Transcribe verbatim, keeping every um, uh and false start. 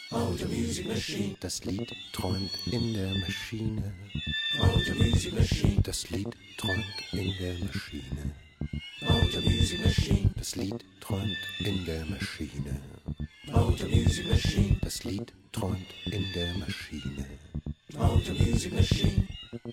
Motor Music Machine. Das Lied träumt in der Maschine. Motor Music Machine. Das Lied träumt in der Maschine. Motor Music Machine. Das Lied träumt in der Maschine. Motor Music Machine. Das Lied träumt in der Maschine. Motor Music Machine.